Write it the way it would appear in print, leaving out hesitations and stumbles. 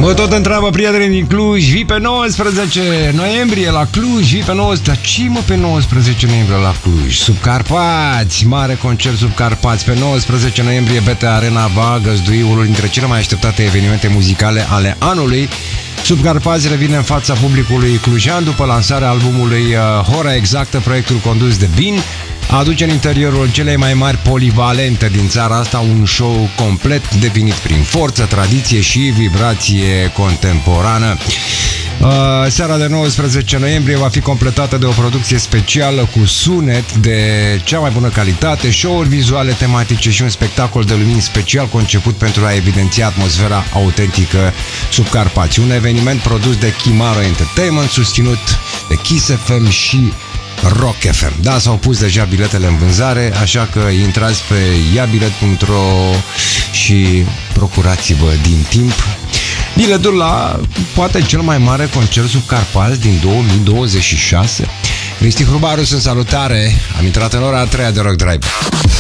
Mă tot întreabă prietenii din Cluj, vii pe 19 noiembrie la Cluj, vii pe 19... Dar ce mă pe 19 noiembrie la Cluj? Subcarpați, mare concert Subcarpați. Pe 19 noiembrie BT Arena va găzdui unul dintre cele mai așteptate evenimente muzicale ale anului. Subcarpați revine în fața publicului clujean după lansarea albumului Hora Exactă, proiectul condus de Bin. Aduce în interiorul celei mai mari polivalente din țara asta un show complet definit prin forță, tradiție și vibrație contemporană. Seara de 19 noiembrie va fi completată de o producție specială cu sunet de cea mai bună calitate, show-uri vizuale tematice și un spectacol de lumini special conceput pentru a evidenția atmosfera autentică Subcarpați. Un eveniment produs de Chimaro Entertainment, susținut de Kiss FM și Rock FM. Da, s-au pus deja biletele în vânzare, așa că intrați pe iabilet.ro și procurați-vă din timp biletul la poate cel mai mare concert Subcarpați din 2026. Cristi Hrubaru, sunt salutare. Am intrat în ora a 3-a de Rock Drive.